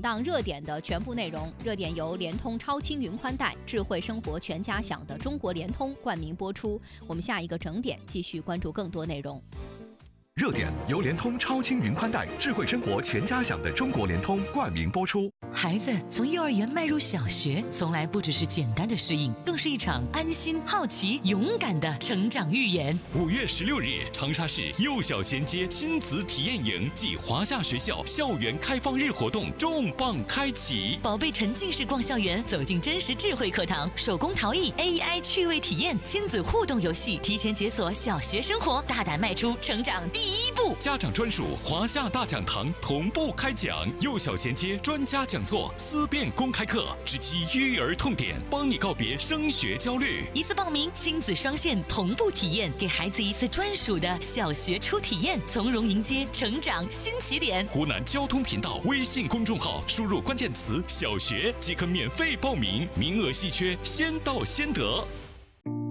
档热点的全部内容。热点由联通超轻云宽带、智慧生活全家享的中国联通冠名播出。我们下一个整点继续关注更多内容。 热点由联通超轻云宽带、智慧生活全家享的中国联通冠名播出。 孩子从幼儿园迈入小学，从来不只是简单的适应，更是一场安心、好奇、勇敢的成长寓言。 5月16日，长沙市幼小衔接亲子体验营暨华夏学校校园开放日活动重磅开启， 宝贝沉浸式逛校园，走进真实智慧课堂，手工陶艺、AI 趣味体验、亲子互动游戏，提前解锁小学生活，大胆迈出成长第一步。 家长专属华夏大讲堂同步开讲，幼小衔接专家讲座、思辨公开课，直击育儿痛点，帮你告别升学焦虑。 一次报名，亲子双线同步体验，给孩子一次专属的小学初体验，从容迎接成长新起点。 湖南交通频道微信公众号输入关键词“小学”即可免费报名，名额稀缺，先到先得。